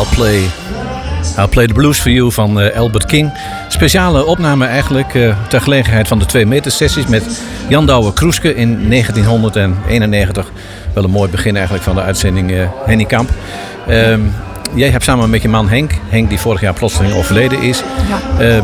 I'll Play the Blues for You van Albert King. Speciale opname eigenlijk ter gelegenheid van de 2 meter sessies met Jan Douwe-Kroeske in 1991. Wel een mooi begin eigenlijk van de uitzending Henny Kamp. Jij hebt samen met je man Henk die vorig jaar plotseling overleden is. Ja.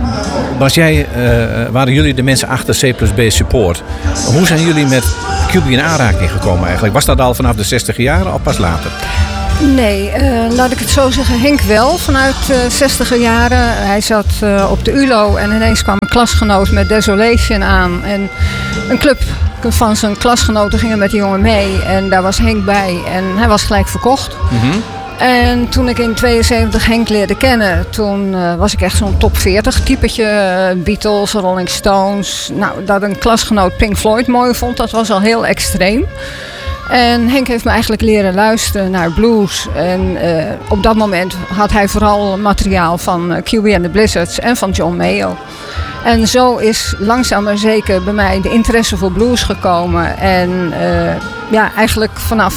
Waren jullie de mensen achter C+B Support? Hoe zijn jullie met QB in aanraking gekomen eigenlijk? Was dat al vanaf de 60 jaren of pas later? Nee, laat ik het zo zeggen. Henk wel, vanuit 60er jaren. Hij zat op de ULO en ineens kwam een klasgenoot met Desolation aan. En een club van zijn klasgenoten gingen met die jongen mee. En daar was Henk bij en hij was gelijk verkocht. Mm-hmm. En toen ik in 72 Henk leerde kennen, toen was ik echt zo'n top 40 typetje. Beatles, Rolling Stones. Nou, dat een klasgenoot Pink Floyd mooi vond, dat was al heel extreem. En Henk heeft me eigenlijk leren luisteren naar blues. En op dat moment had hij vooral materiaal van QB and the Blizzards en van John Mayall. En zo is langzaam maar zeker bij mij de interesse voor blues gekomen. En eigenlijk vanaf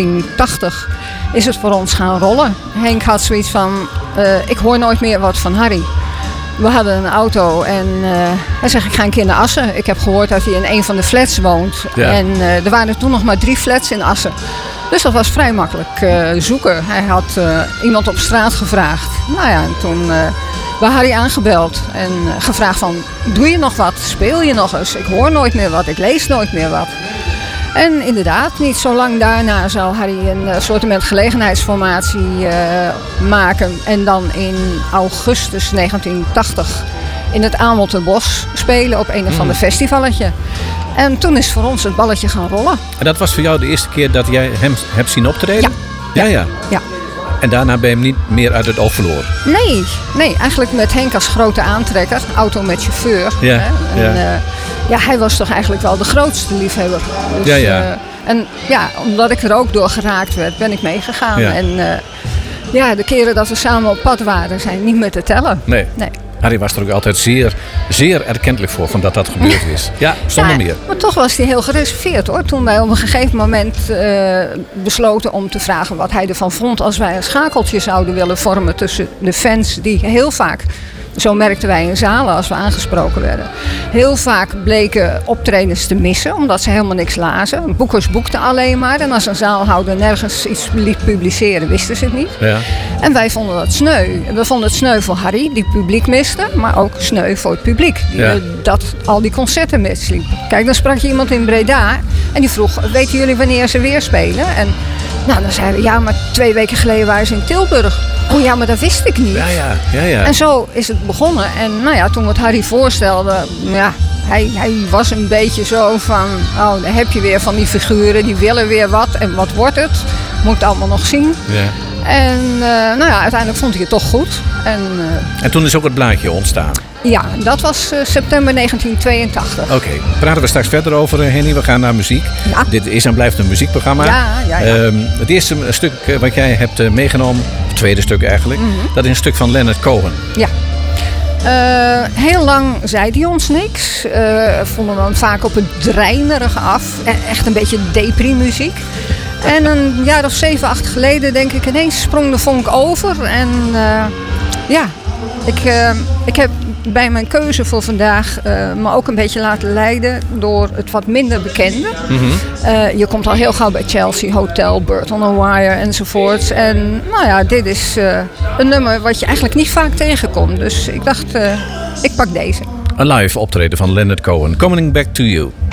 1980 is het voor ons gaan rollen. Henk had zoiets van, ik hoor nooit meer wat van Harry. We hadden een auto en hij zegt, ik ga een keer naar Assen. Ik heb gehoord dat hij in een van de flats woont. Ja. En er waren toen nog maar 3 flats in Assen. Dus dat was vrij makkelijk zoeken. Hij had iemand op straat gevraagd. Nou ja, en toen bij Harry aangebeld en gevraagd van, doe je nog wat? Speel je nog eens? Ik hoor nooit meer wat, ik lees nooit meer wat. En inderdaad, niet zo lang daarna zou Harry een soortement gelegenheidsformatie maken. En dan in augustus 1980 in het Amelterbos spelen op een of ander festivalletje. En toen is voor ons het balletje gaan rollen. En dat was voor jou de eerste keer dat jij hem hebt zien optreden? Ja. En daarna ben je hem niet meer uit het oog verloren? Nee, eigenlijk met Henk als grote aantrekker. Auto met chauffeur. Ja, en, hij was toch eigenlijk wel de grootste liefhebber. Dus, en omdat ik er ook door geraakt werd, ben ik meegegaan. Ja. En de keren dat we samen op pad waren, zijn niet meer te tellen. Nee. Harry was er ook altijd zeer, zeer erkentelijk voor van dat gebeurd is. Ja, zonder meer. Maar toch was hij heel gereserveerd hoor. Toen wij op een gegeven moment besloten om te vragen wat hij ervan vond als wij een schakeltje zouden willen vormen tussen de fans die heel vaak, zo merkten wij in zalen als we aangesproken werden, heel vaak bleken optredens te missen omdat ze helemaal niks lazen. Boekers boekten alleen maar en als een zaalhouder nergens iets liet publiceren wisten ze het niet. Ja. En wij vonden dat sneu. We vonden het sneu voor Harry, die publiek miste, maar ook sneu voor het publiek, dat al die concerten misliep. Kijk, dan sprak je iemand in Breda en die vroeg, weten jullie wanneer ze weer spelen? En nou, dan zeiden we, maar 2 weken geleden waren ze in Tilburg. Oh ja, maar dat wist ik niet. Ja. En zo is het begonnen. En toen we het Harry voorstelden, hij was een beetje zo van, dan heb je weer van die figuren, die willen weer wat. En wat wordt het? Moet allemaal nog zien. Ja. En uiteindelijk vond hij het toch goed. En toen is ook het blaadje ontstaan. Ja, dat was september 1982. Oké, praten we straks verder over, Henny. We gaan naar muziek. Ja. Dit is en blijft een muziekprogramma. Ja. Het eerste stuk wat jij hebt meegenomen, het tweede stuk eigenlijk, dat is een stuk van Leonard Cohen. Ja. Heel lang zei hij ons niks. Vonden we hem vaak op het dreinerige af. Echt een beetje depri-muziek. En een jaar of 7, 8 geleden denk ik ineens sprong de vonk over. En ik heb bij mijn keuze voor vandaag me ook een beetje laten leiden door het wat minder bekende. Mm-hmm. Je komt al heel gauw bij Chelsea Hotel, Bird on a Wire enzovoort. En dit is een nummer wat je eigenlijk niet vaak tegenkomt. Dus ik dacht, ik pak deze. Een live optreden van Leonard Cohen, Coming Back to You.